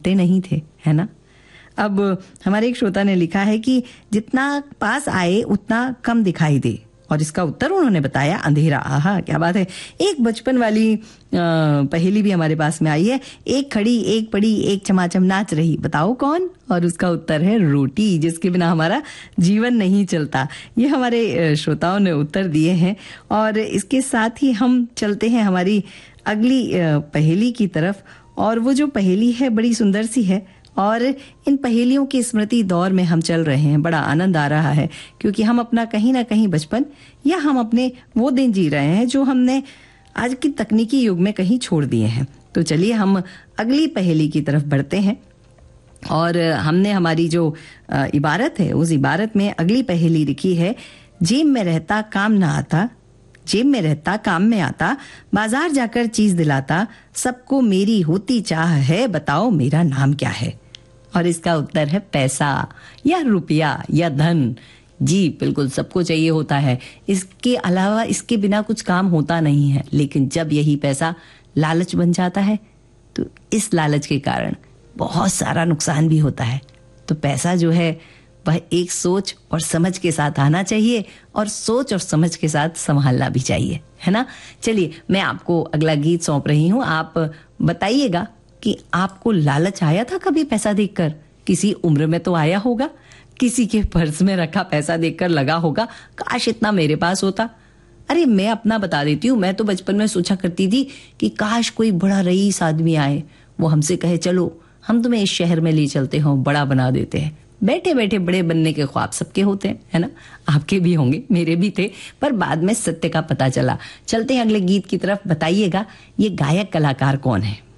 टूटते नहीं थे, है ना। अब हमारे एक श्रोता ने लिखा है कि जितना पास आए उतना कम दिखाई दे, और इसका उत्तर उन्होंने बताया अंधेरा। आहा, क्या बात है। एक बचपन वाली पहेली भी हमारे पास में आई है। एक खड़ी, एक पड़ी, एक चमाचम नाच रही, बताओ कौन? और उसका उत्तर है रोटी, जिसके बिना हमारा जीवन नहीं चलता। ये हमारे श्रोताओं ने उत्तर दिए हैं। और इसके साथ ही हम चलते हैं हमारी अगली पहेली की तरफ। और वो जो पहेली है बड़ी सुंदर सी है, और इन पहेलियों की स्मृति दौर में हम चल रहे हैं। बड़ा आनंद आ रहा है, क्योंकि हम अपना कहीं ना कहीं बचपन, या हम अपने वो दिन जी रहे हैं जो हमने आज की तकनीकी युग में कहीं छोड़ दिए हैं। तो चलिए हम अगली पहेली की तरफ बढ़ते हैं। और हमने हमारी जो इबारत है, उस इबारत में अगली पहेली लिखी है, जेब में रहता काम ना आता, जेब में रहता काम में आता, बाजार जाकर चीज दिलाता, सबको मेरी होती चाह है, बताओ मेरा नाम क्या है? और इसका उत्तर है पैसा, या रुपया, या धन। जी बिल्कुल, सबको चाहिए होता है। इसके अलावा इसके बिना कुछ काम होता नहीं है। लेकिन जब यही पैसा लालच बन जाता है, तो इस लालच के कारण बहुत सारा नुकसान भी होता है। तो पैसा जो है वह एक सोच और समझ के साथ आना चाहिए, और सोच और समझ के साथ संभालना भी चाहिए, है ना। चलिए मैं आपको अगला गीत सौंप रही हूँ। आप बताइएगा कि आपको लालच आया था कभी पैसा देखकर? किसी उम्र में तो आया होगा, किसी के पर्स में रखा पैसा देखकर लगा होगा, काश इतना मेरे पास होता। अरे मैं अपना बता देती हूँ, मैं तो बचपन में सोचा करती थी कि काश कोई बड़ा रईस आदमी आए, वो हमसे कहे चलो हम तुम्हें इस शहर में ले चलते हो, बड़ा बना देते हैं। बैठे बैठे बड़े बनने के ख्वाब सबके होते हैं, है ना। आपके भी होंगे, मेरे भी थे, पर बाद में सत्य का पता चला। चलते हैं अगले गीत की तरफ। बताइएगा ये गायक कलाकार कौन है।